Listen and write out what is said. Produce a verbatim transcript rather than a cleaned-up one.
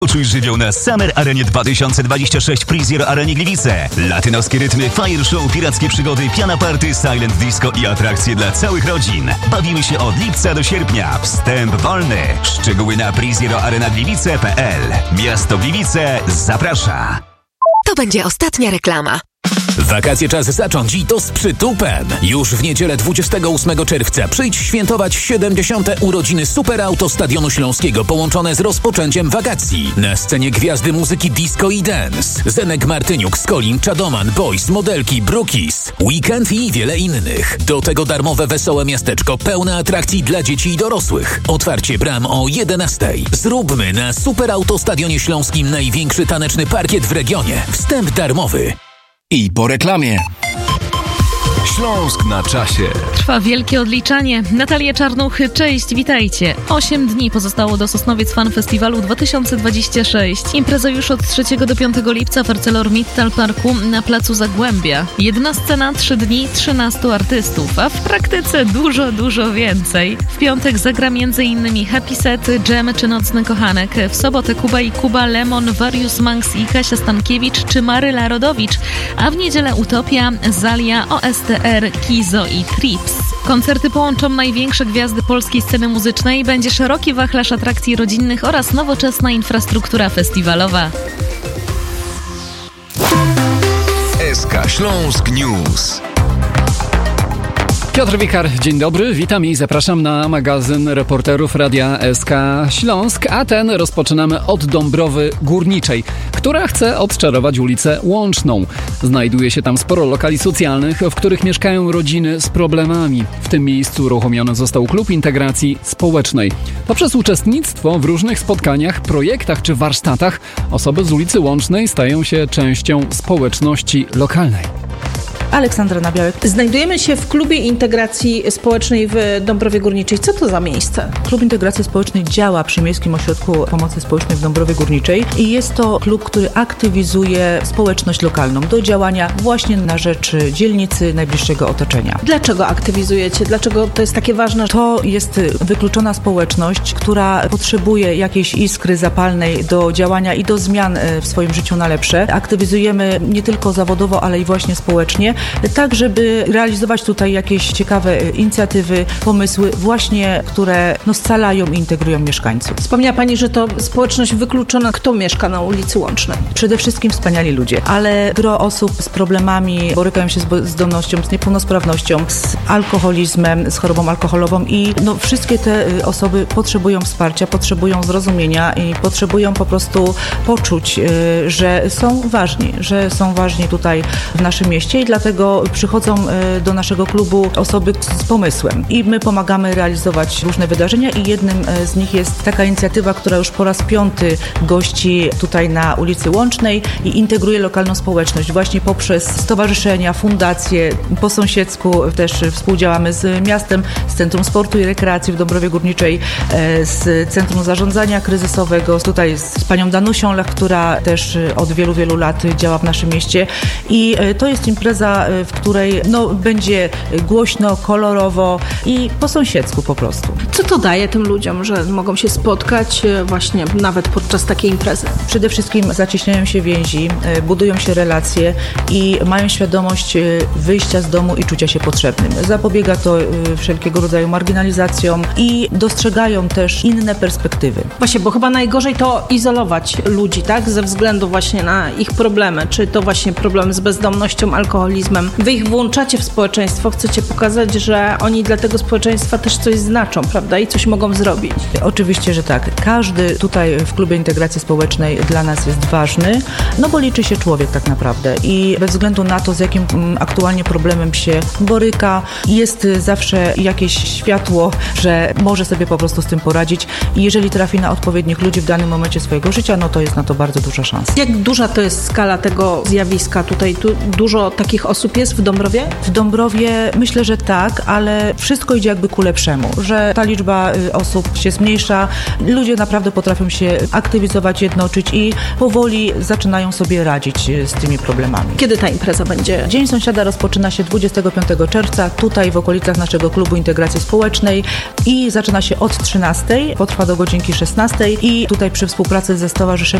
Poczuj żywioł na Summer Arenie dwa tysiące dwadzieścia sześć Prizier Arenie Gliwice. Latynoskie rytmy, fire show, pirackie przygody, piana party, silent disco i atrakcje dla całych rodzin. Bawimy się od lipca do sierpnia. Wstęp wolny. Szczegóły na prizieroarenagliwice kropka p l. Miasto Gliwice zaprasza. To będzie ostatnia reklama. Wakacje czas zacząć i to z przytupem. Już w niedzielę dwudziestego ósmego czerwca przyjdź świętować siedemdziesiąte urodziny Superauto Stadionu Śląskiego połączone z rozpoczęciem wakacji. Na scenie gwiazdy muzyki disco i dance. Zenek Martyniuk, Skolin, Czadoman, Boys, Modelki, Brookis, Weekend i wiele innych. Do tego darmowe wesołe miasteczko pełne atrakcji dla dzieci i dorosłych. Otwarcie bram o jedenastej. Zróbmy na Superauto Stadionie Śląskim największy taneczny parkiet w regionie. Wstęp darmowy. I po reklamie. Śląsk na czasie. Trwa wielkie odliczanie. Natalia Czarnuch, cześć, witajcie. Osiem dni pozostało do Sosnowiec Fan Festiwalu dwa tysiące dwadzieścia sześć. Impreza już od trzeciego do piątego lipca w ArcelorMittal Parku na placu Zagłębia. Jedna scena, trzy dni, trzynastu artystów, a w praktyce dużo, dużo więcej. W piątek zagra m.in. Happy Set, Jam czy Nocny Kochanek. W sobotę Kuba i Kuba, Lemon, Warius Manx i Kasia Stankiewicz czy Maryla Rodowicz, a w niedzielę Utopia, Zalia, O S T R, Kizo i Trips. Koncerty połączą największe gwiazdy polskiej sceny muzycznej, będzie szeroki wachlarz atrakcji rodzinnych oraz nowoczesna infrastruktura festiwalowa. S K Śląsk News. Piotr Wikar, dzień dobry, witam i zapraszam na magazyn reporterów Radia S K Śląsk, a ten rozpoczynamy od Dąbrowy Górniczej, która chce odczarować ulicę Łączną. Znajduje się tam sporo lokali socjalnych, w których mieszkają rodziny z problemami. W tym miejscu uruchomiony został Klub Integracji Społecznej. Poprzez uczestnictwo w różnych spotkaniach, projektach czy warsztatach osoby z ulicy Łącznej stają się częścią społeczności lokalnej. Aleksandra Nabiałek. Znajdujemy się w Klubie Integracji Społecznej w Dąbrowie Górniczej. Co to za miejsce? Klub Integracji Społecznej działa przy Miejskim Ośrodku Pomocy Społecznej w Dąbrowie Górniczej i jest to klub, który aktywizuje społeczność lokalną do działania właśnie na rzecz dzielnicy, najbliższego otoczenia. Dlaczego aktywizujecie? Dlaczego to jest takie ważne? To jest wykluczona społeczność, która potrzebuje jakiejś iskry zapalnej do działania i do zmian w swoim życiu na lepsze. Aktywizujemy nie tylko zawodowo, ale i właśnie społecznie, tak żeby realizować tutaj jakieś ciekawe inicjatywy, pomysły właśnie, które no, scalają i integrują mieszkańców. Wspomniała Pani, że to społeczność wykluczona. Kto mieszka na ulicy Łącznej? Przede wszystkim wspaniali ludzie, ale gro osób z problemami borykają się z bezdomnością, z niepełnosprawnością, z alkoholizmem, z chorobą alkoholową i no, wszystkie te osoby potrzebują wsparcia, potrzebują zrozumienia i potrzebują po prostu poczuć, że są ważni, że są ważni tutaj w naszym mieście i dlatego przychodzą do naszego klubu osoby z pomysłem i my pomagamy realizować różne wydarzenia i jednym z nich jest taka inicjatywa, która już po raz piąty gości tutaj na ulicy Łącznej i integruje lokalną społeczność właśnie poprzez stowarzyszenia, fundacje, po sąsiedzku też współdziałamy z miastem, z Centrum Sportu i Rekreacji w Dąbrowie Górniczej, z Centrum Zarządzania Kryzysowego, tutaj z panią Danusią Lech, która też od wielu, wielu lat działa w naszym mieście i to jest impreza, w której no, będzie głośno, kolorowo i po sąsiedzku po prostu. Co to daje tym ludziom, że mogą się spotkać właśnie nawet podczas takiej imprezy? Przede wszystkim zacieśniają się więzi, budują się relacje i mają świadomość wyjścia z domu i czucia się potrzebnym. Zapobiega to wszelkiego rodzaju marginalizacjom i dostrzegają też inne perspektywy. Właśnie, bo chyba najgorzej to izolować ludzi, tak? Ze względu właśnie na ich problemy. Czy to właśnie problemy z bezdomnością, alkoholizmem. Wy ich włączacie w społeczeństwo, chcecie pokazać, że oni dla tego społeczeństwa też coś znaczą, prawda? I coś mogą zrobić. Oczywiście, że tak. Każdy tutaj w Klubie Integracji Społecznej dla nas jest ważny, no bo liczy się człowiek tak naprawdę i bez względu na to, z jakim aktualnie problemem się boryka, jest zawsze jakieś światło, że może sobie po prostu z tym poradzić i jeżeli trafi na odpowiednich ludzi w danym momencie swojego życia, no to jest na to bardzo duża szansa. Jak duża to jest skala tego zjawiska tutaj? Tu dużo takich osób osób jest w Dąbrowie? W Dąbrowie myślę, że tak, ale wszystko idzie jakby ku lepszemu, że ta liczba osób się zmniejsza, ludzie naprawdę potrafią się aktywizować, jednoczyć i powoli zaczynają sobie radzić z tymi problemami. Kiedy ta impreza będzie? Dzień Sąsiada rozpoczyna się dwudziestego piątego czerwca, tutaj w okolicach naszego klubu integracji społecznej i zaczyna się od trzynastej, potrwa do godzinki szesnastej i tutaj przy współpracy ze Stowarzyszeniem